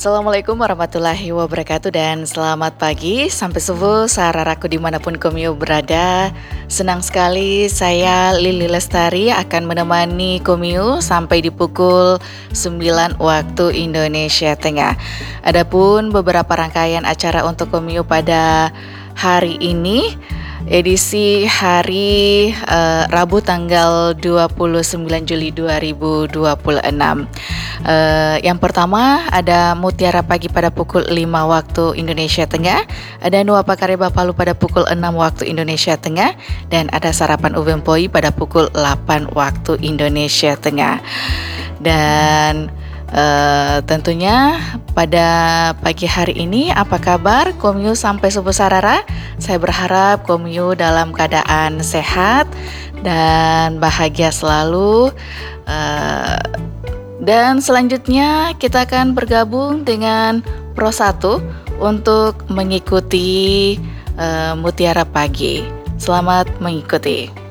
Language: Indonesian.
Assalamualaikum warahmatullahi wabarakatuh dan selamat pagi sampai subuh sararaku dimanapun Komio berada. Senang sekali saya Lili Lestari akan menemani Komio sampai di pukul 9 waktu Indonesia Tengah. Adapun beberapa rangkaian acara untuk Komio pada hari ini, edisi hari Rabu tanggal 29 Juli 2026. Yang pertama ada Mutiara Pagi pada pukul 5 waktu Indonesia Tengah, ada Nuapa Kareba Palu pada pukul 6 waktu Indonesia Tengah, dan ada Sarapan Uvempoi pada pukul 8 waktu Indonesia Tengah. Dan tentunya pada pagi hari ini apa kabar Komio sampai subuh sarara? Saya berharap Komio dalam keadaan sehat dan bahagia selalu. Dan selanjutnya kita akan bergabung dengan Pro 1 untuk mengikuti Mutiara Pagi. Selamat mengikuti.